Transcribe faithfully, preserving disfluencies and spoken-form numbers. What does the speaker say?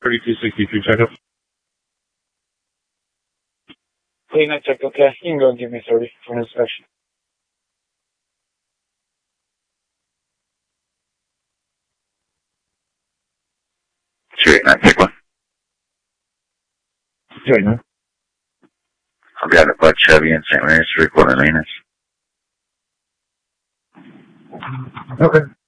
thirty-two sixty-two checkup. Clean that check, okay. You can go and give me thirty for an inspection. Sure, can I pick one? Right now. I'll be out of Bud Chevy in Saint Mary's, three quarter maintenance. Okay.